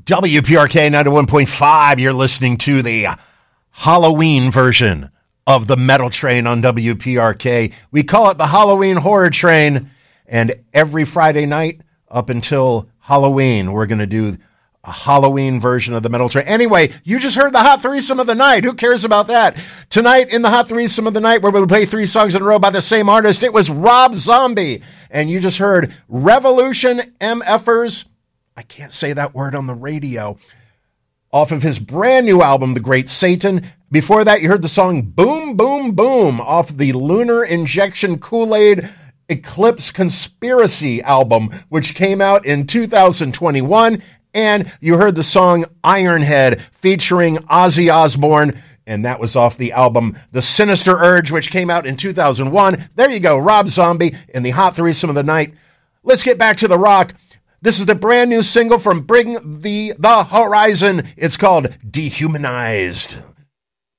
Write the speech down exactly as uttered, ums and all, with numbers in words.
W P R K ninety-one point five, you're listening to the Halloween version of the Metal Train on W P R K. We call it the Halloween Horror Train, and every Friday night up until Halloween, we're going to do a Halloween version of the Metal Train. Anyway, you just heard the Hot Threesome of the Night. Who cares about that? Tonight in the Hot Threesome of the Night, where we'll play three songs in a row by the same artist, it was Rob Zombie. And you just heard Revolution MFers. I can't say that word on the radio. Off of his brand new album, The Great Satan. Before that, you heard the song Boom, Boom, Boom off the Lunar Injection Kool-Aid Eclipse Conspiracy album, which came out in two thousand twenty-one. And you heard the song Ironhead featuring Ozzy Osbourne, and that was off the album The Sinister Urge, which came out in two thousand one. There you go, Rob Zombie in the Hot Threesome of the Night. Let's get back to the rock. This is the brand new single from Bring the, the Horizon. It's called Dehumanized.